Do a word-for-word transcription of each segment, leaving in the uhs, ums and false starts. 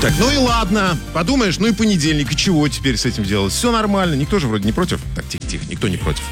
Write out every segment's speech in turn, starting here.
Так, ну и ладно. Подумаешь, ну и понедельник, и чего теперь с этим делать? Все нормально, никто же вроде не против. Так, тихо-тихо, никто не против.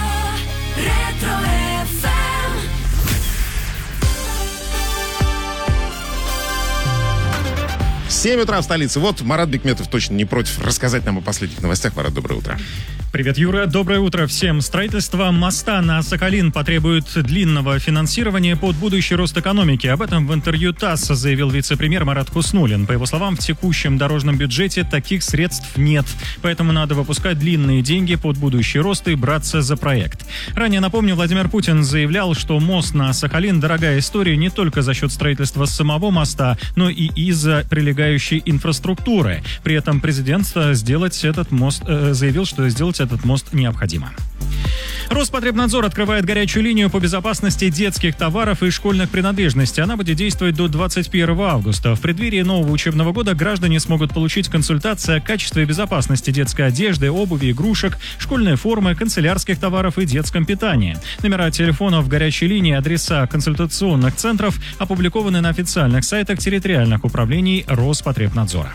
семь утра в столице. Вот Марат Бекметов точно не против рассказать нам о последних новостях. Марат, доброе утро. Привет, Юра. Доброе утро всем. Строительство моста на Сахалин потребует длинного финансирования под будущий рост экономики. Об этом в интервью ТАСС заявил вице-премьер Марат Хуснуллин. По его словам, в текущем дорожном бюджете таких средств нет. Поэтому надо выпускать длинные деньги под будущий рост и браться за проект. Ранее, напомню, Владимир Путин заявлял, что мост на Сахалин – дорогая история не только за счет строительства самого моста, но и из-за прилегающей инфраструктуры. При этом президент сделать этот мост, э, заявил, что сделать этот мост необходимо. Роспотребнадзор открывает горячую линию по безопасности детских товаров и школьных принадлежностей. Она будет действовать до двадцать первого августа. В преддверии нового учебного года граждане смогут получить консультации о качестве безопасности детской одежды, обуви, игрушек, школьной формы, канцелярских товаров и детском питании. Номера телефонов горячей линии, адреса консультационных центров опубликованы на официальных сайтах территориальных управлений Роспотребнадзора.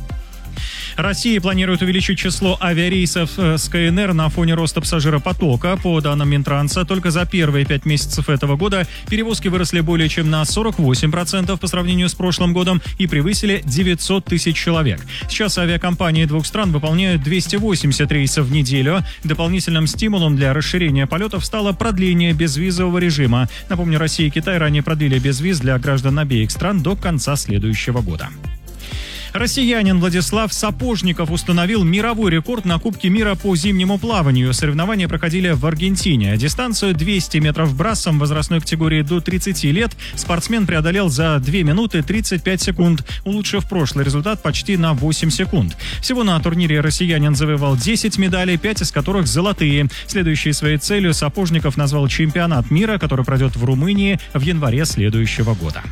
Россия планирует увеличить число авиарейсов с КНР на фоне роста пассажиропотока. По данным Минтранса, только за первые пять месяцев этого года перевозки выросли более чем на сорок восемь процентов по сравнению с прошлым годом и превысили девятьсот тысяч человек. Сейчас авиакомпании двух стран выполняют двести восемьдесят рейсов в неделю. Дополнительным стимулом для расширения полетов стало продление безвизового режима. Напомню, Россия и Китай ранее продлили безвиз для граждан обеих стран до конца следующего года. Россиянин Владислав Сапожников установил мировой рекорд на Кубке мира по зимнему плаванию. Соревнования проходили в Аргентине. Дистанцию двести метров брасом возрастной категории до тридцати лет спортсмен преодолел за две минуты тридцать пять секунд, улучшив прошлый результат почти на восемь секунд. Всего на турнире россиянин завоевал десять медалей, пять из которых золотые. Следующей своей целью Сапожников назвал чемпионат мира, который пройдет в Румынии в январе следующего года.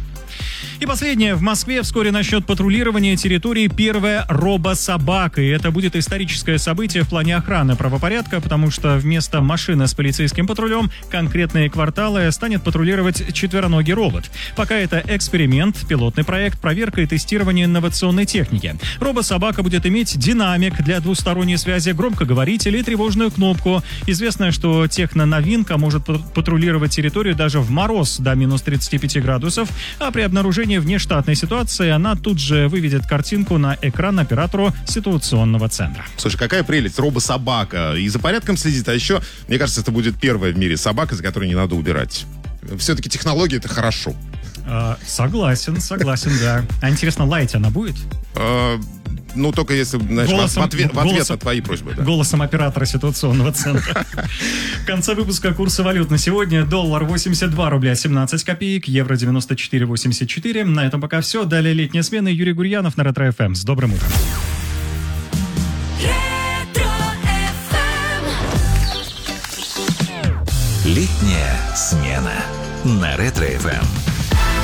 И последнее. В Москве вскоре начнет патрулирование территории первая робособака. И это будет историческое событие в плане охраны правопорядка, потому что вместо машины с полицейским патрулем конкретные кварталы станет патрулировать четвероногий робот. Пока это эксперимент, пилотный проект, проверка и тестирование инновационной техники. Робособака будет иметь динамик для двусторонней связи, громкоговоритель и тревожную кнопку. Известно, что техноновинка может патрулировать территорию даже в мороз до минус тридцати пяти градусов, а при обнаружении внештатной ситуации она тут же выведет картинку на экран оператору ситуационного центра. Слушай, какая прелесть, робособака. И за порядком следит, а еще, мне кажется, это будет первая в мире собака, за которой не надо убирать. Все-таки технологии — это хорошо. А, согласен, согласен, да. А интересно, лаять она будет? А, ну, только если, знаешь, голосом, в ответ, в ответ голосом, на твои просьбы. Да. Голосом оператора ситуационного центра. В конце выпуска курсы валют на сегодня. Доллар восемьдесят два рубля семнадцать копеек, евро девяносто четыре восемьдесят четыре. На этом пока все. Далее летняя смена. Юрий Гурьянов на Ретро-эф эм. С добрым утром. Летняя смена на Ретро-эф эм.